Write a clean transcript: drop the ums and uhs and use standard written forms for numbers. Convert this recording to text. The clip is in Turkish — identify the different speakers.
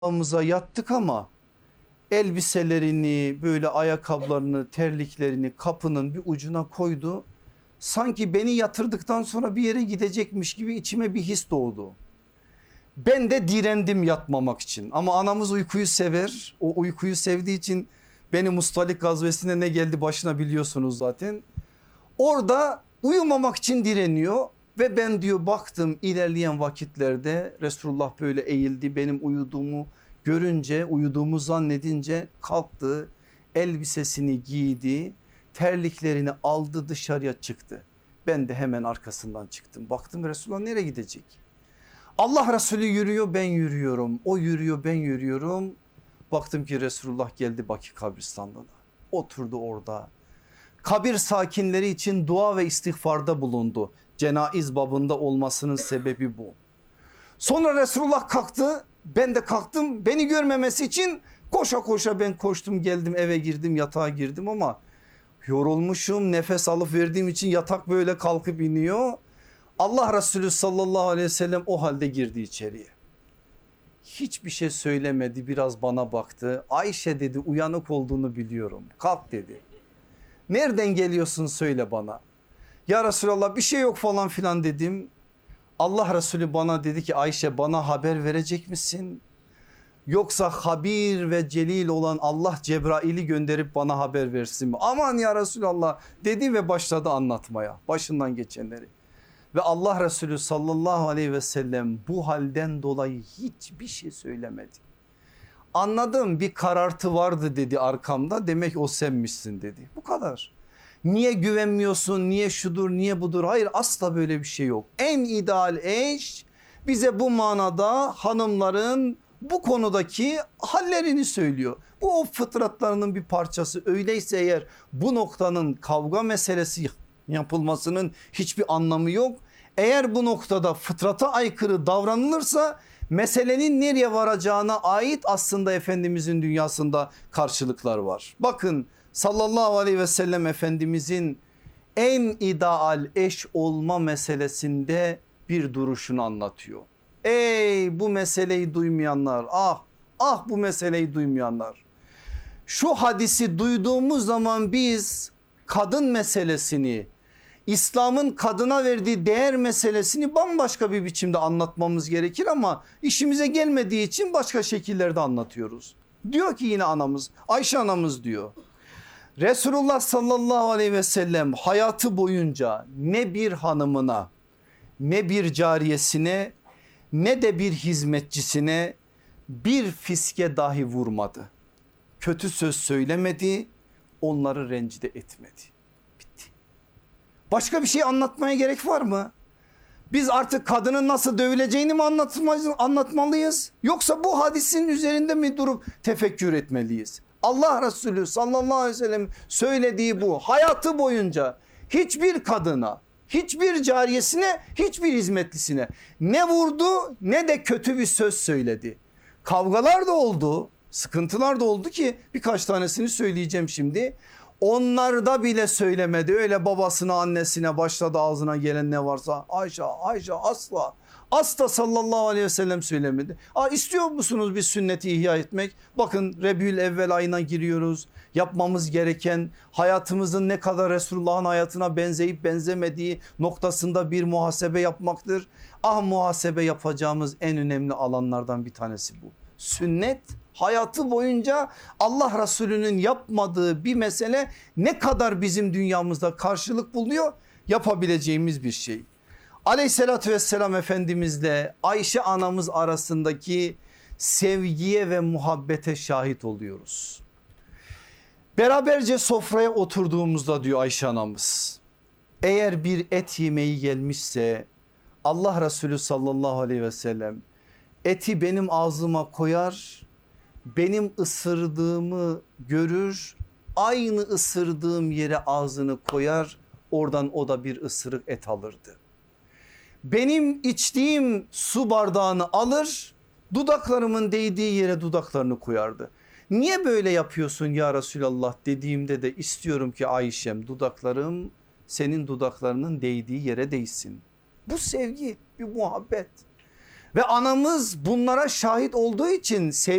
Speaker 1: Yatağımıza yattık ama elbiselerini, böyle ayakkabılarını, terliklerini kapının bir ucuna koydu. Sanki beni yatırdıktan sonra bir yere gidecekmiş gibi içime bir his doğdu. Ben de direndim yatmamak için, ama anamız uykuyu sever. O uykuyu sevdiği için beni Mustalik gazvesinde ne geldi başına biliyorsunuz zaten. Orada uyumamak için direniyor ve ben diyor baktım ilerleyen vakitlerde Resulullah böyle eğildi, benim uyuduğumu görünce, uyuduğumu zannedince kalktı, elbisesini giydi, terliklerini aldı, dışarıya çıktı. Ben de hemen arkasından çıktım, baktım Resulullah nereye gidecek? Allah Resulü yürüyor, ben yürüyorum, o yürüyor, ben yürüyorum. Baktım ki Resulullah geldi Baki kabristanlığına, oturdu orada. Kabir sakinleri için dua ve istiğfarda bulundu. Cenaiz babında olmasının sebebi bu. Sonra Resulullah kalktı, ben de kalktım, beni görmemesi için koşa koşa ben koştum, geldim eve girdim, yatağa girdim ama yorulmuşum, nefes alıp verdiğim için yatak böyle kalkıp iniyor. Allah Resulü sallallahu aleyhi ve sellem o halde girdi içeriye. Hiçbir şey söylemedi, biraz bana baktı. Ayşe dedi, uyanık olduğunu biliyorum, kalk dedi. Nereden geliyorsun söyle bana. Ya Resulallah bir şey yok falan filan dedim. Allah Resulü bana dedi ki Ayşe, bana haber verecek misin? Yoksa habir ve celil olan Allah Cebrail'i gönderip bana haber versin mi? Aman ya Resulallah dedi ve başladı anlatmaya başından geçenleri. Ve Allah Resulü sallallahu aleyhi ve sellem bu halden dolayı hiçbir şey söylemedi. Anladım, bir karartı vardı dedi arkamda, demek o senmişsin dedi, bu kadar. Niye güvenmiyorsun, niye şudur, niye budur, hayır, asla böyle bir şey yok. En ideal eş bize bu manada hanımların bu konudaki hallerini söylüyor. Bu o fıtratlarının bir parçası. Öyleyse eğer bu noktanın kavga meselesi yapılmasının hiçbir anlamı yok. Eğer bu noktada fıtrata aykırı davranılırsa meselenin nereye varacağına ait aslında Efendimizin dünyasında karşılıklar var. Bakın sallallahu aleyhi ve sellem Efendimizin en ideal eş olma meselesinde bir duruşunu anlatıyor. Ey bu meseleyi duymayanlar, ah bu meseleyi duymayanlar. Şu hadisi duyduğumuz zaman biz kadın meselesini, İslam'ın kadına verdiği değer meselesini bambaşka bir biçimde anlatmamız gerekir ama işimize gelmediği için başka şekillerde anlatıyoruz. Diyor ki yine anamız, Ayşe anamız diyor. Resulullah sallallahu aleyhi ve sellem hayatı boyunca ne bir hanımına, ne bir cariyesine, ne de bir hizmetçisine bir fiske dahi vurmadı. Kötü söz söylemedi, onları rencide etmedi. Bitti. Başka bir şey anlatmaya gerek var mı? Biz artık kadının nasıl dövüleceğini mi anlatmalıyız? Yoksa bu hadisin üzerinde mi durup tefekkür etmeliyiz? Allah Resulü sallallahu aleyhi ve sellem söylediği bu. Hayatı boyunca hiçbir kadına, hiçbir cariyesine, hiçbir hizmetlisine ne vurdu ne de kötü bir söz söyledi. Kavgalar da oldu, sıkıntılar da oldu ki birkaç tanesini söyleyeceğim şimdi. Onlarda bile söylemedi, öyle babasına annesine başladı ağzına gelen ne varsa Ayşe asla sallallahu aleyhi ve sellem söylemedi. İstiyor musunuz bir sünneti ihya etmek? Bakın Rebül Evvel ayına giriyoruz. Yapmamız gereken hayatımızın ne kadar Resulullah'ın hayatına benzeyip benzemediği noktasında bir muhasebe yapmaktır. Muhasebe yapacağımız en önemli alanlardan bir tanesi bu. Sünnet hayatı boyunca Allah Resulü'nün yapmadığı bir mesele ne kadar bizim dünyamızda karşılık buluyor, yapabileceğimiz bir şey. Aleyhissalatü vesselam Efendimizle Ayşe anamız arasındaki sevgiye ve muhabbete şahit oluyoruz. Beraberce sofraya oturduğumuzda diyor Ayşe anamız, eğer bir et yemeği gelmişse Allah Resulü sallallahu aleyhi ve sellem eti benim ağzıma koyar, benim ısırdığımı görür, aynı ısırdığım yere ağzını koyar, oradan o da bir ısırık et alırdı. Benim içtiğim su bardağını alır, dudaklarımın değdiği yere dudaklarını koyardı. Niye böyle yapıyorsun ya Resulallah dediğimde de istiyorum ki Ayşem dudaklarım senin dudaklarının değdiği yere değsin. Bu sevgi, bir muhabbet. Ve anamız bunlara şahit olduğu için